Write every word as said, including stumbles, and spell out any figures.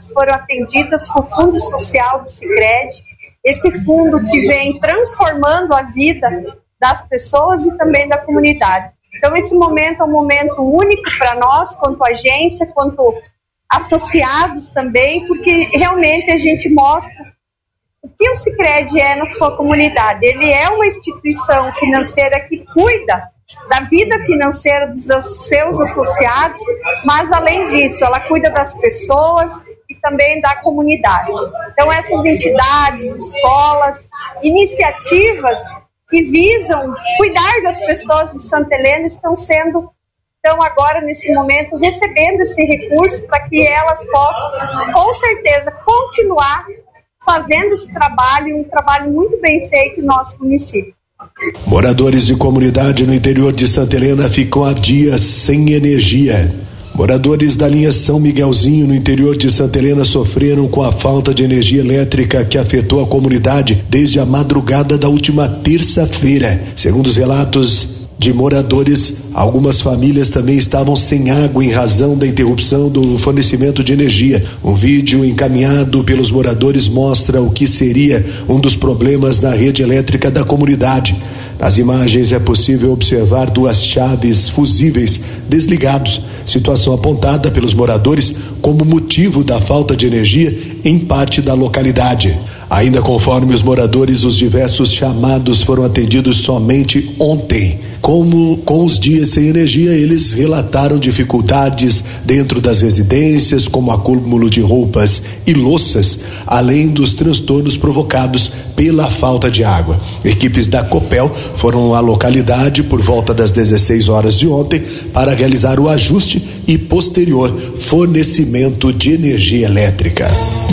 necessidades foram atendidas com o Fundo Social do Sicredi, esse fundo que vem transformando a vida das pessoas e também da comunidade. Então, esse momento é um momento único para nós, quanto agência, quanto associados também, porque realmente a gente mostra o que o Sicredi é na sua comunidade. Ele é uma instituição financeira que cuida da vida financeira dos seus associados, mas além disso, ela cuida das pessoas e também da comunidade. Então, essas entidades, escolas, iniciativas que visam cuidar das pessoas de Santa Helena estão sendo, estão agora nesse momento recebendo esse recurso para que elas possam, com certeza, continuar fazendo esse trabalho, um trabalho muito bem feito no nosso município. Moradores de comunidade no interior de Santa Helena ficam há dias sem energia. Moradores da linha São Miguelzinho, no interior de Santa Helena, sofreram com a falta de energia elétrica que afetou a comunidade desde a madrugada da última terça-feira. Segundo os relatos de moradores, algumas famílias também estavam sem água em razão da interrupção do fornecimento de energia. Um vídeo encaminhado pelos moradores mostra o que seria um dos problemas na rede elétrica da comunidade. Nas imagens é possível observar duas chaves fusíveis desligados, situação apontada pelos moradores como motivo da falta de energia em parte da localidade. Ainda conforme os moradores, os diversos chamados foram atendidos somente ontem. Como com os dias sem energia, eles relataram dificuldades dentro das residências, como acúmulo de roupas e louças, além dos transtornos provocados pela falta de água. Equipes da Copel foram à localidade por volta das dezesseis horas de ontem para realizar o ajuste e posterior fornecimento de energia elétrica.